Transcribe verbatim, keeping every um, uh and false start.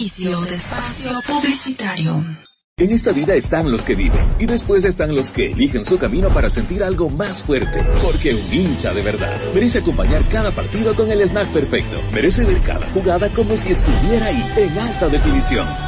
Inicio de espacio publicitario. En esta vida están los que viven y después están los que eligen su camino para sentir algo más fuerte. Porque un hincha de verdad merece acompañar cada partido con el snack perfecto. Merece ver cada jugada como si estuviera ahí en alta definición.